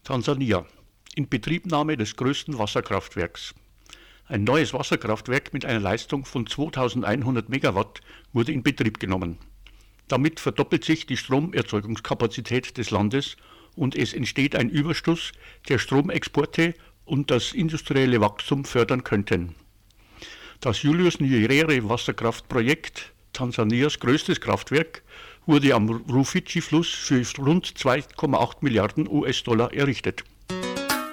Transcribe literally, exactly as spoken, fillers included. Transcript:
Tansania. Inbetriebnahme des größten Wasserkraftwerks. Ein neues Wasserkraftwerk mit einer Leistung von zweitausendeinhundert Megawatt wurde in Betrieb genommen. Damit verdoppelt sich die Stromerzeugungskapazität des Landes und es entsteht ein Überschuss, der Stromexporte und das industrielle Wachstum fördern könnten. Das Julius Nyerere Wasserkraftprojekt, Tansanias größtes Kraftwerk, wurde am Rufiji-Fluss für rund zwei Komma acht Milliarden U S-Dollar errichtet.